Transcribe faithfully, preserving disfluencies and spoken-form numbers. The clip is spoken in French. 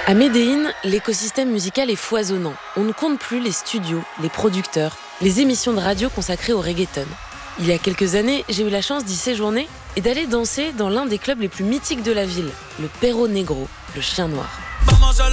À Médéine, l'écosystème musical est foisonnant. On ne compte plus les studios, les producteurs, les émissions de radio consacrées au reggaeton. Il y a quelques années, j'ai eu la chance d'y séjourner et d'aller danser dans l'un des clubs les plus mythiques de la ville, le Perro Negro, le Chien Noir.